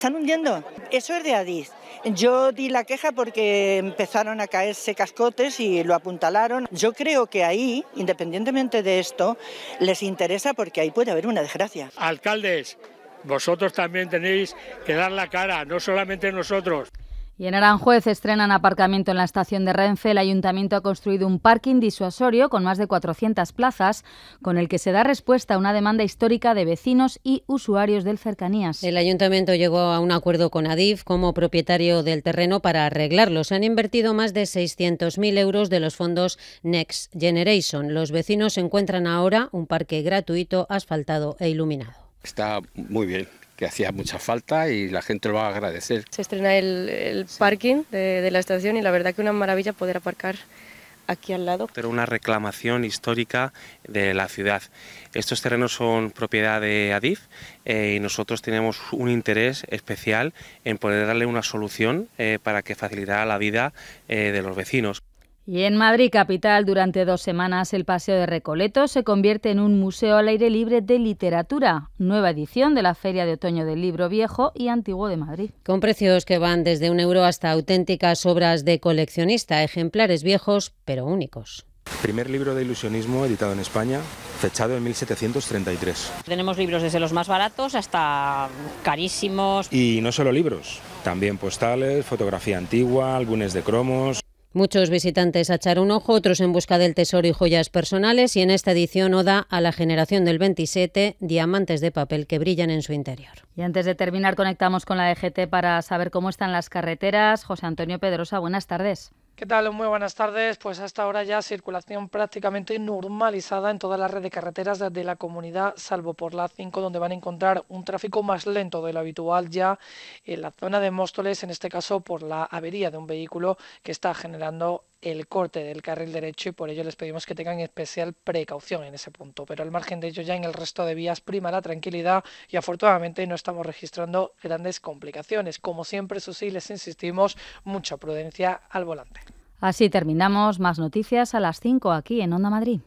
¿Están hundiendo? Eso es de Adif. Yo di la queja porque empezaron a caerse cascotes y lo apuntalaron. Yo creo que ahí, independientemente de esto, les interesa porque ahí puede haber una desgracia. Alcaldes, vosotros también tenéis que dar la cara, no solamente nosotros. Y en Aranjuez estrenan aparcamiento en la estación de Renfe. El ayuntamiento ha construido un parking disuasorio con más de 400 plazas, con el que se da respuesta a una demanda histórica de vecinos y usuarios del Cercanías. El ayuntamiento llegó a un acuerdo con Adif como propietario del terreno para arreglarlo. Se han invertido más de 600.000 euros de los fondos Next Generation. Los vecinos encuentran ahora un parque gratuito, asfaltado e iluminado. Está muy bien, que hacía mucha falta y la gente lo va a agradecer. Se estrena el parking de la estación y la verdad que una maravilla poder aparcar aquí al lado. Pero una reclamación histórica de la ciudad. Estos terrenos son propiedad de Adif y nosotros tenemos un interés especial en poder darle una solución para que facilitara la vida de los vecinos. Y en Madrid capital, durante 2 semanas, el Paseo de Recoletos se convierte en un museo al aire libre de literatura. Nueva edición de la Feria de Otoño del Libro Viejo y Antiguo de Madrid. Con precios que van desde €1 hasta auténticas obras de coleccionista, ejemplares viejos pero únicos. Primer libro de ilusionismo editado en España, fechado en 1733. Tenemos libros desde los más baratos hasta carísimos. Y no solo libros, también postales, fotografía antigua, álbumes de cromos. Muchos visitantes a echar un ojo, otros en busca del tesoro y joyas personales, y en esta edición oda a la generación del 27, diamantes de papel que brillan en su interior. Y antes de terminar, conectamos con la DGT para saber cómo están las carreteras. José Antonio Pedrosa, buenas tardes. ¿Qué tal? Muy buenas tardes. Pues hasta ahora ya circulación prácticamente normalizada en toda la red de carreteras de la comunidad, salvo por la 5, donde van a encontrar un tráfico más lento de lo habitual ya en la zona de Móstoles, en este caso por la avería de un vehículo que está generando el corte del carril derecho, y por ello les pedimos que tengan especial precaución en ese punto. Pero al margen de ello, ya en el resto de vías prima la tranquilidad y afortunadamente no estamos registrando grandes complicaciones. Como siempre, eso sí, les insistimos, mucha prudencia al volante. Así terminamos. Más noticias a las 5 aquí en Onda Madrid.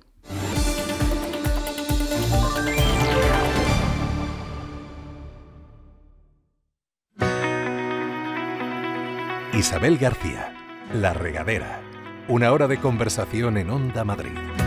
Isabel García, La Regadera. Una hora de conversación en Onda Madrid.